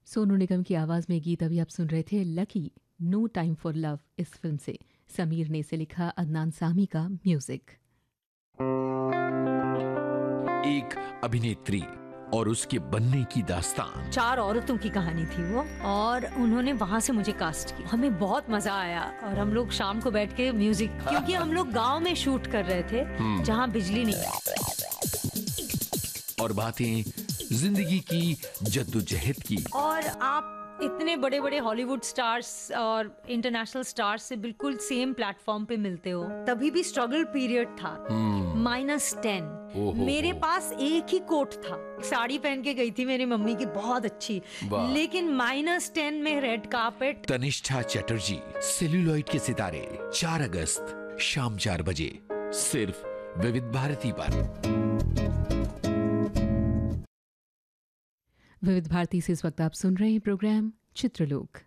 सोनू निगम की आवाज में गीत अभी आप सुन रहे थे lucky no time for love इस फिल्म से। समीर ने इसे लिखा, अदनान सामी का म्यूजिक। एक अभिनेत्री और उसके बनने की दास्तान। 4 औरतों की कहानी थी वो, और उन्होंने वहाँ से मुझे कास्ट किया। हमें बहुत मजा आया और हम लोग शाम को बैठ के म्यूजिक, क्योंकि हम लोग गांव में शूट कर रहे थे जहाँ बिजली नहीं है। और बातें जिंदगी की जद्दोजहद की। और आप इतने बड़े बड़े हॉलीवुड स्टार्स और इंटरनेशनल स्टार्स से बिल्कुल सेम प्लेटफॉर्म पे मिलते हो। तभी भी स्ट्रगल पीरियड था। -10 मेरे पास एक ही कोट था। साड़ी पहन के गई थी मेरी मम्मी की, बहुत अच्छी, लेकिन -10 में red carpet. Tanishtha Chatterjee, celluloid के सितारे, 4 अगस्त शाम 4 बजे, सिर्फ विविध भारती पर। विविध भारती से इस वक्त आप सुन रहे हैं प्रोग्राम चित्रलोक।